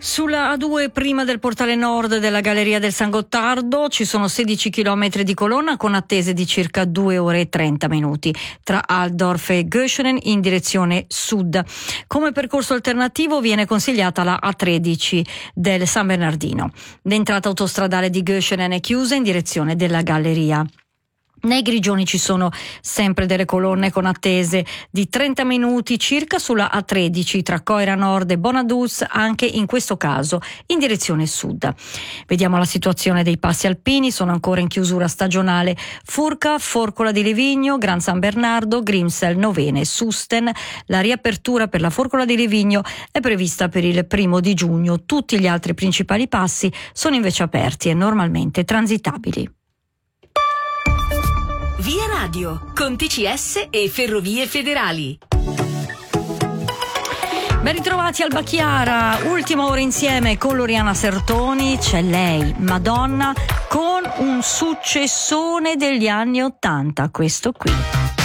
Sulla A2 prima del portale nord della Galleria del San Gottardo ci sono 16 km di colonna con attese di circa 2 ore e 30 minuti tra Altdorf e Göschenen in direzione sud. Come percorso alternativo viene consigliata la A13 del San Bernardino. L'entrata autostradale di Göschenen è chiusa in direzione della Galleria. Nei Grigioni ci sono sempre delle colonne con attese di 30 minuti circa sulla A13 tra Coira Nord e Bonaduz, anche in questo caso in direzione sud. Vediamo la situazione dei passi alpini, sono ancora in chiusura stagionale Furca, Forcola di Livigno, Gran San Bernardo, Grimsel, Novene, Susten. La riapertura per la Forcola di Livigno è prevista per il 1 giugno. Tutti gli altri principali passi sono invece aperti e normalmente transitabili. Via Radio, con TCS e Ferrovie Federali. Ben ritrovati Alba Chiara, ultima ora insieme con Loriana Sertoni. C'è lei, Madonna, con un successone degli anni '80, questo qui.